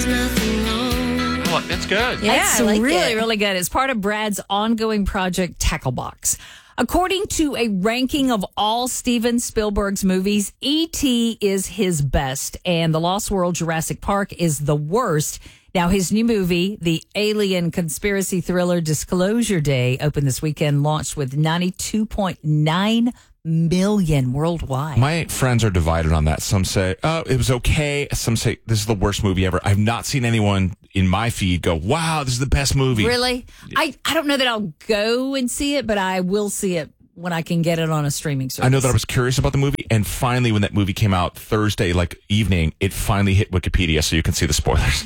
Well, that's good. Yeah, It's I like really, it. really good. It's part of Brad's ongoing project, Tacklebox. According to a ranking of all Steven Spielberg's movies, E.T. is his best, and The Lost World Jurassic Park is the worst. Now, his new movie, the alien conspiracy thriller Disclosure Day, opened this weekend, launched with 92.9 million worldwide. My friends are divided on that. Some say, oh, it was okay. Some say, this is the worst movie ever. I've not seen anyone in my feed go, wow, this is the best movie. Really? I don't know that I'll go and see it, but I will see it when I can get it on a streaming service. I know that I was curious about the movie, and finally, when that movie came out Thursday, evening, it finally hit Wikipedia, so you can see the spoilers.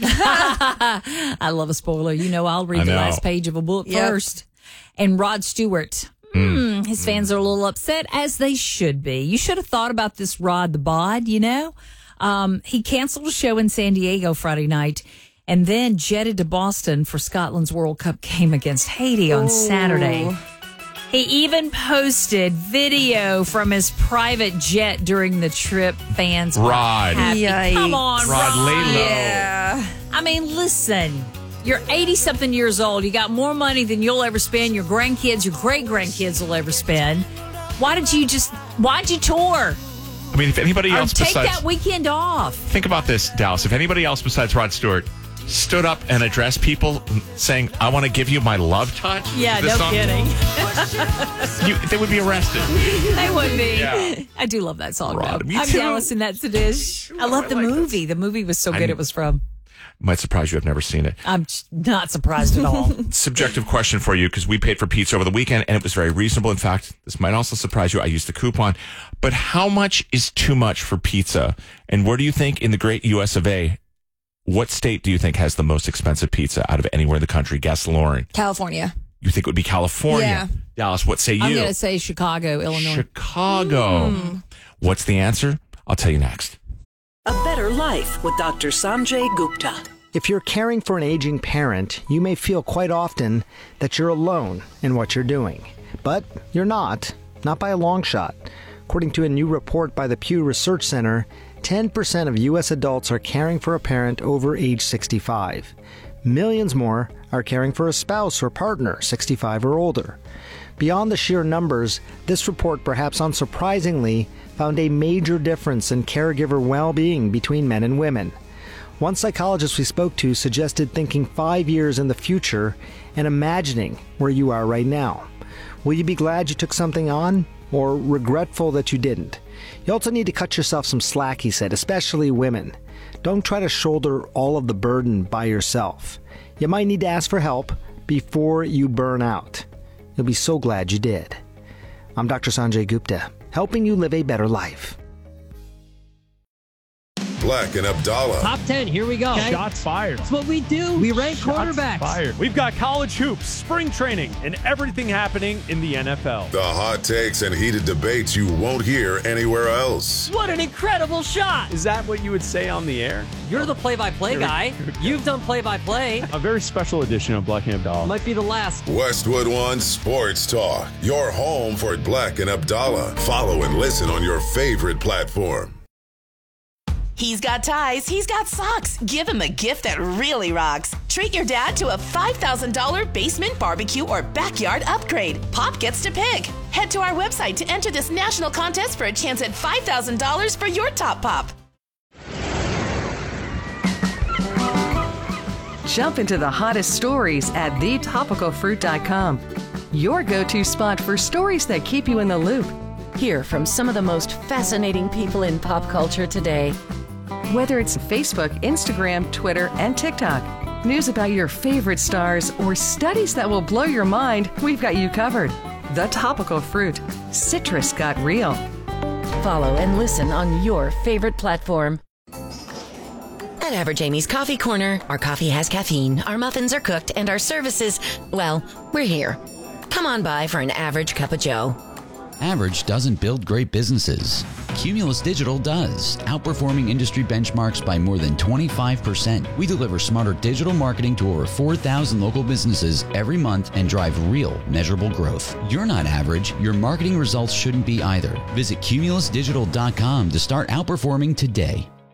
I love a spoiler. You know, I'll read the last page of a book first. And Rod Stewart, his fans are a little upset, as they should be. You should have thought about this, Rod the Bod, you know? He canceled a show in San Diego Friday night and then jetted to Boston for Scotland's World Cup game against Haiti on Saturday. He even posted video from his private jet during the trip. Fans were Rod. happy. Yikes. Come on, Rod, lay low. Yeah. I mean, listen, you're 80-something years old. You got more money than you'll ever spend. Your grandkids, your great-grandkids will ever spend. Why'd you tour? I mean, if anybody Or else take besides... that weekend off. Think about this, Dallas. If anybody else besides Rod Stewart stood up and addressed people saying, I want to give you my love touch. Yeah, this no song, kidding. they would be arrested. They would be. Yeah. I do love that song, Rod, though. me I'm too. Dallas, and that's it is. I love the I like movie. The movie was so good it was from. Might surprise you. I've never seen it. I'm not surprised at all. Subjective question for you, because we paid for pizza over the weekend and it was very reasonable. In fact, this might also surprise you. I used the coupon. But how much is too much for pizza? And where do you think in the great US of A, what state do you think has the most expensive pizza out of anywhere in the country? Guess, Lauren. California. You think it would be California? Yeah. Dallas, what say you? I'm going to say Chicago, Illinois. Chicago. What's the answer? I'll tell you next. A Better Life with Dr. Sanjay Gupta. If you're caring for an aging parent, you may feel quite often that you're alone in what you're doing. But you're not by a long shot. According to a new report by the Pew Research Center, 10% of U.S. adults are caring for a parent over age 65. Millions more are caring for a spouse or partner 65 or older. Beyond the sheer numbers, this report, perhaps unsurprisingly, found a major difference in caregiver well-being between men and women. One psychologist we spoke to suggested thinking 5 years in the future and imagining where you are right now. Will you be glad you took something on, or regretful that you didn't? You also need to cut yourself some slack, he said, especially women. Don't try to shoulder all of the burden by yourself. You might need to ask for help before you burn out. You'll be so glad you did. I'm Dr. Sanjay Gupta, helping you live a better life. Black and Abdallah. Top 10, here we go. Okay. Shots fired. That's what we do. We rank quarterbacks. Fired. We've got college hoops, spring training, and everything happening in the NFL. The hot takes and heated debates you won't hear anywhere else. What an incredible shot. Is that what you would say on the air? You're the play-by-play guy. You've done play-by-play. A very special edition of Black and Abdallah. Might be the last. Westwood One Sports Talk. Your home for Black and Abdallah. Follow and listen on your favorite platform. He's got ties, he's got socks. Give him a gift that really rocks. Treat your dad to a $5,000 basement barbecue or backyard upgrade. Pop gets to pick. Head to our website to enter this national contest for a chance at $5,000 for your top pop. Jump into the hottest stories at thetopicalfruit.com. Your go-to spot for stories that keep you in the loop. Hear from some of the most fascinating people in pop culture today. Whether it's Facebook, Instagram, Twitter, and TikTok, news about your favorite stars, or studies that will blow your mind, we've got you covered. The Topical Fruit. Citrus got real. Follow and listen on your favorite platform. At Average Amy's Coffee Corner, our coffee has caffeine, our muffins are cooked, and our services, well, we're here. Come on by for an average cup of joe. Average doesn't build great businesses. Cumulus Digital does, outperforming industry benchmarks by more than 25%. We deliver smarter digital marketing to over 4,000 local businesses every month and drive real, measurable growth. You're not average. Your marketing results shouldn't be either. Visit cumulusdigital.com to start outperforming today.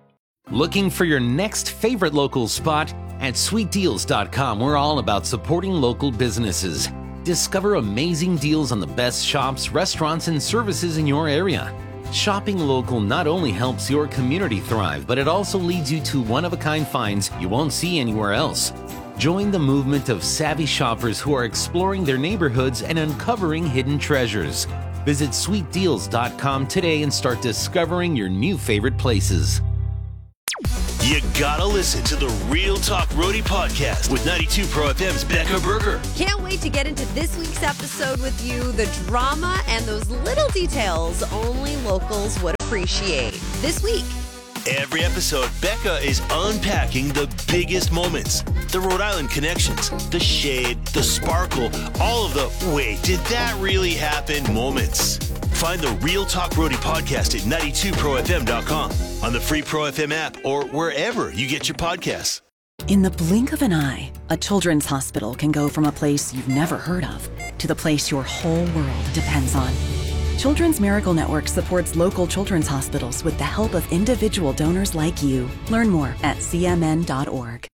Looking for your next favorite local spot? At sweetdeals.com, we're all about supporting local businesses. Discover amazing deals on the best shops, restaurants, and services in your area. Shopping local not only helps your community thrive, but it also leads you to one-of-a-kind finds you won't see anywhere else. Join the movement of savvy shoppers who are exploring their neighborhoods and uncovering hidden treasures. Visit sweetdeals.com today and start discovering your new favorite places. You gotta listen to the Real Talk Roadie podcast with 92 Pro FM's Becca Berger. Can't wait to get into this week's episode with you. The drama and those little details only locals would appreciate. This week. Every episode, Becca is unpacking the biggest moments. The Rhode Island connections, the shade, the sparkle, all of the wait, did that really happen moments. Find the Real Talk Roadie podcast at 92profm.com, on the free Pro FM app, or wherever you get your podcasts. In the blink of an eye, a children's hospital can go from a place you've never heard of to the place your whole world depends on. Children's Miracle Network supports local children's hospitals with the help of individual donors like you. Learn more at cmn.org.